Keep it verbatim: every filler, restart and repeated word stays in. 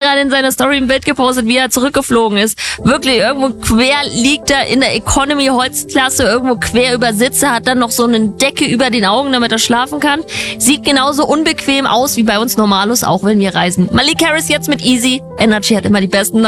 gerade in seiner Story ein Bild gepostet, wie er zurückgeflogen ist. Wirklich, irgendwo quer liegt er in der Economy Holzklasse, irgendwo quer über Sitze, hat dann noch so eine Decke über den Augen, damit er schlafen kann. Sieht genauso unbequem aus wie bei uns Normalos, auch wenn wir reisen. Malik Harris jetzt mit Easy. Energy hat immer die besten